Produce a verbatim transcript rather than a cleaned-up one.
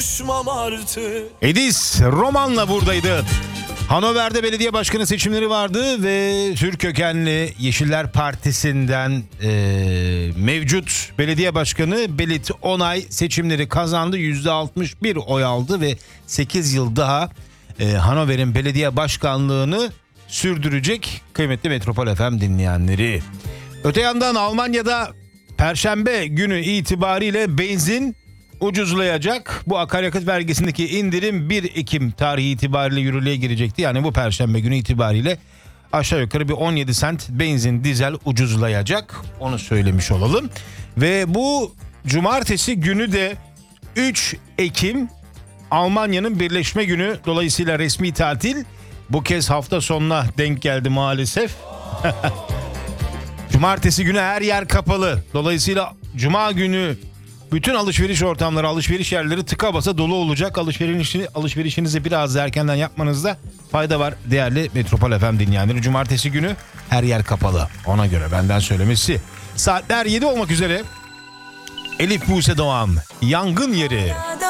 Edis romanla buradaydı. Hannover'de belediye başkanı seçimleri vardı ve Türk kökenli Yeşiller Partisi'nden e, mevcut belediye başkanı Belit Onay seçimleri kazandı. yüzde altmış bir oy aldı ve sekiz yıl daha e, Hannover'in belediye başkanlığını sürdürecek kıymetli Metropol F M dinleyenleri. Öte yandan Almanya'da Perşembe günü itibariyle benzin ucuzlayacak. Bu akaryakıt vergisindeki indirim bir Ekim tarihi itibariyle yürürlüğe girecekti. Yani bu Perşembe günü itibariyle aşağı yukarı bir on yedi sent benzin, dizel ucuzlayacak. Onu söylemiş olalım. Ve bu cumartesi günü de üç Ekim Almanya'nın birleşme günü, dolayısıyla resmi tatil. Bu kez hafta sonuna denk geldi maalesef. Cumartesi günü her yer kapalı. Dolayısıyla cuma günü bütün alışveriş ortamları, alışveriş yerleri tıka basa dolu olacak. Alışverişini, alışverişinizi biraz da erkenden yapmanızda fayda var değerli Metropol F M dinleyenleri. Cumartesi günü her yer kapalı. Ona göre benden söylemesi. Saatler yedi olmak üzere. Elif Buse Doğan, Yangın Yeri.